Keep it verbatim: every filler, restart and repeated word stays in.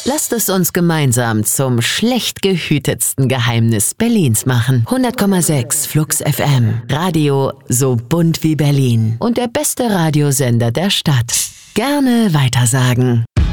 Lasst es uns gemeinsam zum schlecht gehütetsten Geheimnis Berlins machen. hundert Komma sechs Flux F M. Radio so bunt wie Berlin. Und der beste Radiosender der Stadt. Gerne weitersagen.